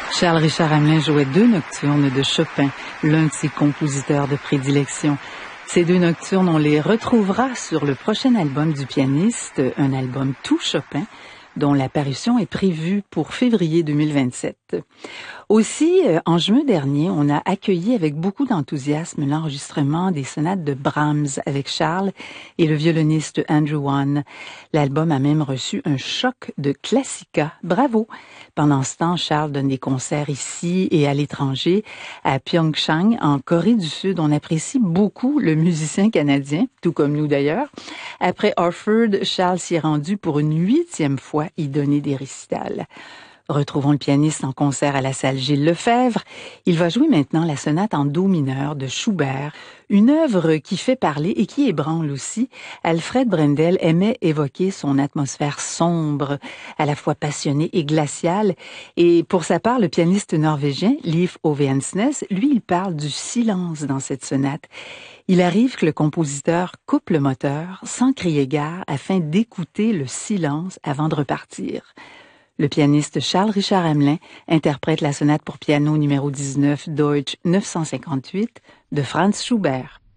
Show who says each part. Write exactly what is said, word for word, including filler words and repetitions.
Speaker 1: Charles Richard Hamelin jouait deux nocturnes de Chopin, l'un de ses compositeurs de prédilection. Ces deux nocturnes, on les retrouvera sur le prochain album du pianiste, un album tout Chopin, dont la parution est prévue pour février deux mille vingt-sept. Aussi, en juin dernier, on a accueilli avec beaucoup d'enthousiasme l'enregistrement des sonates de Brahms avec Charles et le violoniste Andrew Wan. L'album a même reçu un choc de Classica. Bravo! Pendant ce temps, Charles donne des concerts ici et à l'étranger. À Pyeongchang, en Corée du Sud, on apprécie beaucoup le musicien canadien, tout comme nous d'ailleurs. Après Hartford, Charles s'y est rendu pour une huitième fois y donner des récitals. Retrouvons le pianiste en concert à la salle Gilles Lefebvre. Il va jouer maintenant la sonate en do mineur de Schubert, une œuvre qui fait parler et qui ébranle aussi. Alfred Brendel aimait évoquer son atmosphère sombre, à la fois passionnée et glaciale. Et pour sa part, le pianiste norvégien Leif Ove Ansnes, lui, il parle du silence dans cette sonate. Il arrive que le compositeur coupe le moteur sans crier gare afin d'écouter le silence avant de repartir. Le pianiste Charles Richard Hamelin interprète la sonate pour piano numéro dix-neuf Deutsch neuf cent cinquante-huit de Franz Schubert.